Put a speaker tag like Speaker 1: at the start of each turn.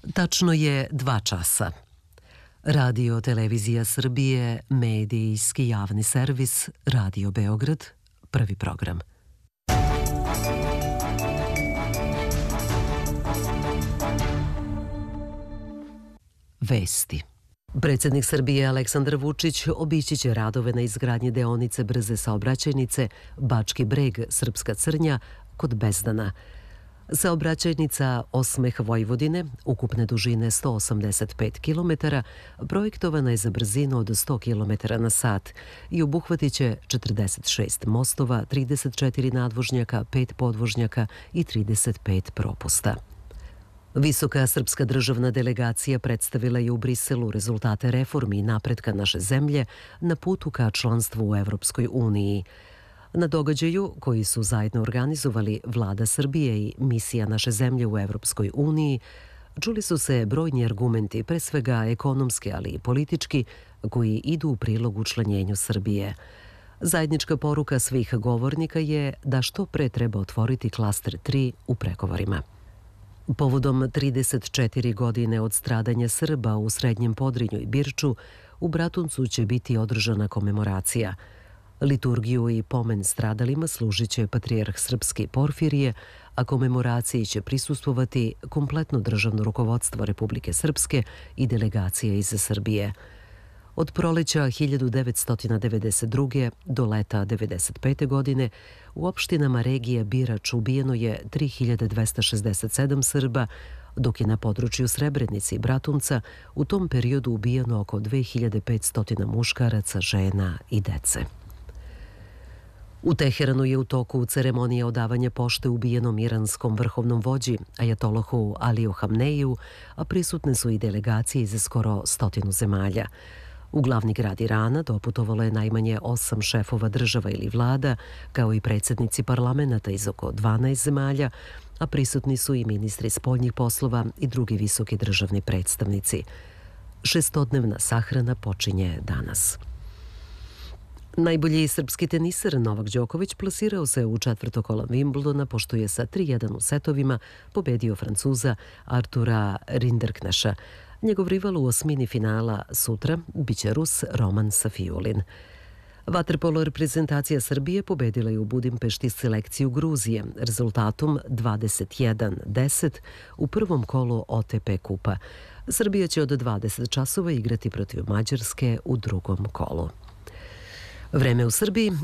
Speaker 1: Tačno je 2 časa. Radio Televizija Srbije, medijski javni servis, Radio Beograd, prvi program. Vesti. Predsjednik Srbije Aleksandar Vučić obići će radove na izgradnji deonice brze saobraćajnice Bački Breg – Srpska Crnja kod Bezdana. Saobraćajnica Osmeh Vojvodine, ukupne dužine 185 km, projektovana je za brzinu od 100 km na sat i obuhvatit će 46 mostova, 34 nadvožnjaka, 5 podvožnjaka i 35 propusta. Visoka srpska državna delegacija predstavila je u Briselu rezultate reformi i napretka naše zemlje na putu ka članstvu u Evropskoj uniji. Na događaju, koji su zajedno organizovali Vlada Srbije i misija naše zemlje u Evropskoj uniji, čuli su se brojni argumenti, pre svega ekonomski, ali i politički, koji idu u prilog učlanjenju Srbije. Zajednička poruka svih govornika je da što pre treba otvoriti klaster 3 u pregovorima. Povodom 34 godine od stradanja Srba u Srednjem Podrinju i Birču, u Bratuncu će biti održana komemoracija. Liturgiju i pomen stradalima služit će patrijarh srpski Porfirije, a komemoraciji će prisustvovati kompletno državno rukovodstvo Republike Srpske i delegacije iz Srbije. Od proleća 1992. do leta 1995. godine u opštinama regije Birač ubijeno je 3267 Srba, dok je na području Srebrenice i Bratunca u tom periodu ubijeno oko 2500 muškaraca, žena i dece. U Teheranu je u toku ceremonija odavanja pošte ubijenom iranskom vrhovnom vođi ajatolahu Aliju Hamneiju, a prisutne su i delegacije iz skoro 100 zemalja. U glavni grad Irana doputovalo je najmanje 8 šefova država ili vlada, kao i predsjednici parlamenta iz oko 12 zemalja, a prisutni su i ministri spoljnih poslova i drugi visoki državni predstavnici. 6-dnevna sahrana počinje danas. Najbolji srpski teniser Novak Đoković plasirao se u četvrto kolo Wimbledona, pošto je sa 3-1 u setovima pobedio Francuza Artura Rinderkneša. Njegov rival u osmini finala sutra biće Rus Roman Safiulin. Vaterpolo reprezentacija Srbije pobedila je u Budimpešti selekciju Gruzije rezultatom 21-10 u prvom kolu OTP kupa. Srbija će od 20 časova igrati protiv Mađarske u drugom kolu. Vreme u Srbiji